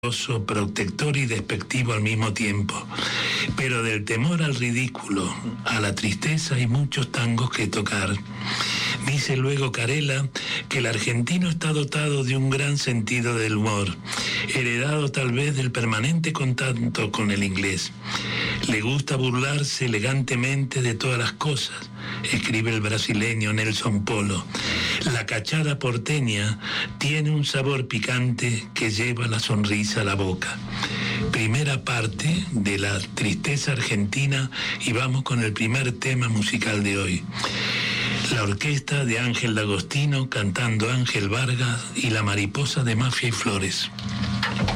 protector y despectivo al mismo tiempo. Pero del temor al ridículo, a la tristeza, hay muchos tangos que tocar. Dice luego Carela que el argentino está dotado de un gran sentido del humor, heredado tal vez del permanente contacto con el inglés. Le gusta burlarse elegantemente de todas las cosas, escribe el brasileño Nelson Polo. La cachada porteña tiene un sabor picante que lleva la sonrisa a la boca. Primera parte de la tristeza argentina y vamos con el primer tema musical de hoy. La orquesta de Ángel D'Agostino cantando Ángel Vargas y La mariposa de Mafia y Flores.